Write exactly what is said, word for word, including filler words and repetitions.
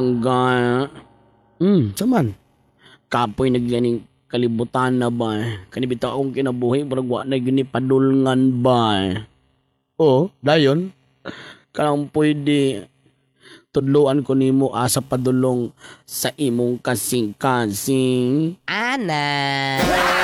Gaya. Hmm, saman. Kapoy na ganing kalibutan na ba? Kanibita akong kinabuhi, parang wa na gini padulngan ba? Oo, dayon. Kanang pwede tudluan ko nimo asa padulong sa imong kasing-kasing. Ana.